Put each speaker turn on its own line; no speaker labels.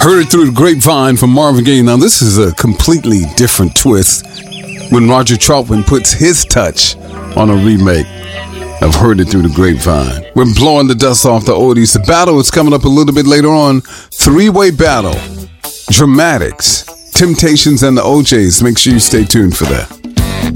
Heard It Through the Grapevine from Marvin Gaye. Now, this is a completely different twist when Roger Troutman puts his touch on a remake of Heard It Through the Grapevine. We're blowing the dust off the oldies. The battle is coming up a little bit later on. Three-way battle. Dramatics, Temptations, and the OJs. Make sure you stay tuned for that.